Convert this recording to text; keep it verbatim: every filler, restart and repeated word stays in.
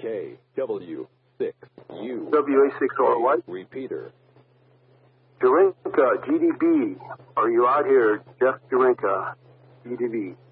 K W six U W A six R what? Repeater. Durinka, G D B. Are you out here, Jeff Durinka, G D B?